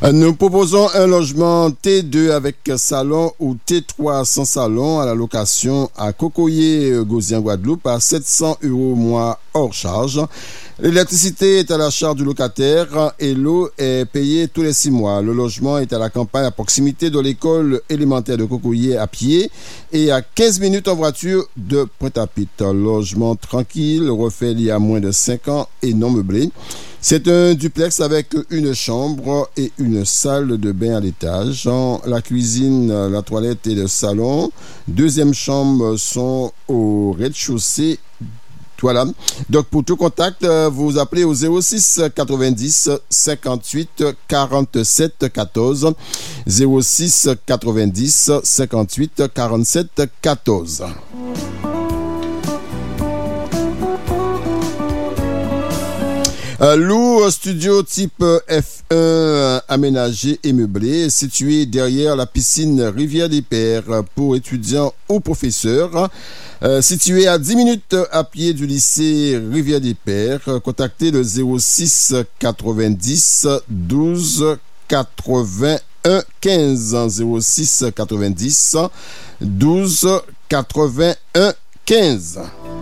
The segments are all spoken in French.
Nous proposons un logement T2 avec salon ou T3 sans salon à la location à Cocoyer-Gauzy en Guadeloupe à 700 € mois hors charge. L'électricité est à la charge du locataire et l'eau est payée tous les 6 mois. Le logement est à la campagne à proximité de l'école élémentaire de Cocoyer à pied et à 15 minutes en voiture de Pointe-à-Pitre. Logement tranquille, refait il y a moins de 5 ans et non meublé. C'est un duplex avec une chambre et une salle de bain à l'étage. La cuisine, la toilette et le salon. Deuxième chambre sont au rez-de-chaussée. Voilà. Donc, pour tout contact, vous appelez au 06 90 58 47 14. 06 90 58 47 14. Loue studio type F1 aménagé et meublé, situé derrière la piscine Rivière des Pères pour étudiants ou professeurs. Situé à 10 minutes à pied du lycée Rivière des Pères. Contactez le 06 90 12 81 15. 06 90 12 81 15.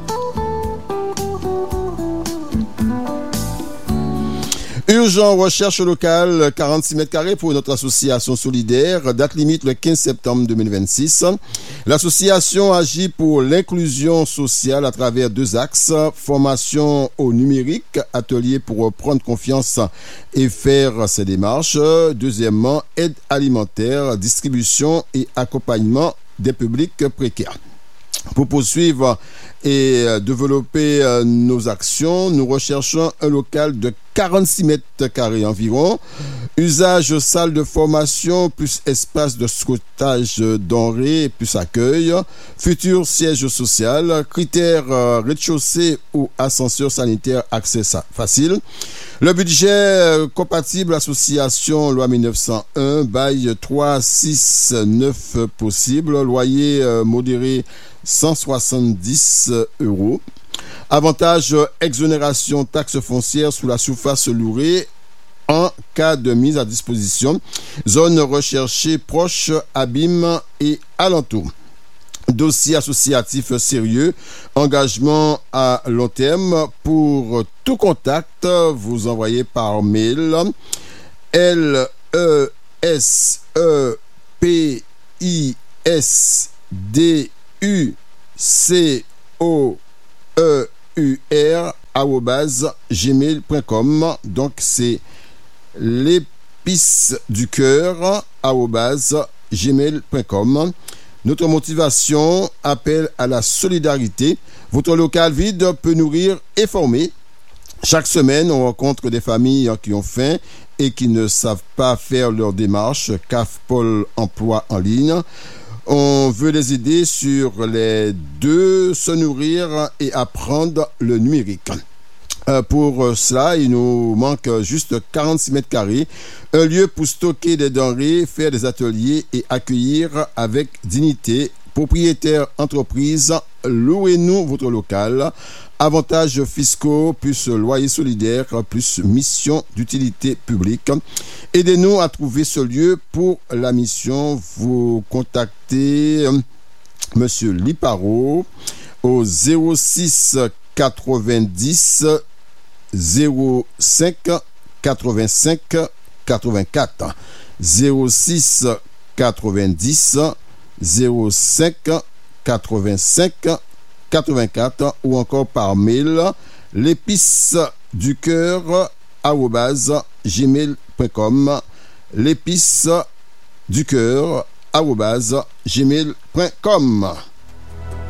Urgent recherche locale, 46 mètres carrés pour notre association solidaire, date limite le 15 septembre 2026. L'association agit pour l'inclusion sociale à travers 2 axes, formation au numérique, atelier pour prendre confiance et faire ses démarches. Deuxièmement, aide alimentaire, distribution et accompagnement des publics précaires. Pour poursuivre et développer nos actions, nous recherchons un local de 46 mètres carrés environ, usage salle de formation plus espace de stockage denrées plus accueil, futur siège social, critères rez-de-chaussée ou ascenseur sanitaire accès facile. Le budget compatible association loi 1901, bail 369 possible, loyer modéré 170 €. Avantage, exonération taxe foncière sous la surface louée en cas de mise à disposition. Zone recherchée proche, abîme et alentour. Dossier associatif sérieux, engagement à long terme. Pour tout contact, vous envoyez par mail lespisduceur@gmail.com. Donc c'est l'épiceducœur@gmail.com. Notre motivation, appel à la solidarité. Votre local vide peut nourrir et former. Chaque semaine, on rencontre des familles qui ont faim et qui ne savent pas faire leur démarche. CAF Pôle emploi en ligne. On veut les aider sur les 2, se nourrir et apprendre le numérique. Pour cela, il nous manque juste 46 mètres carrés, un lieu pour stocker des denrées, faire des ateliers et accueillir avec dignité. Propriétaire entreprise, louez-nous votre local. Avantages fiscaux, plus loyer solidaire, plus mission d'utilité publique. Aidez-nous à trouver ce lieu pour la mission. Vous contactez Monsieur Liparo au 06 90 05 85 84. 06 90 05 85 84 ou encore par mail l'épiceducœur@gmail.com. l'épiceducœur@gmail.com.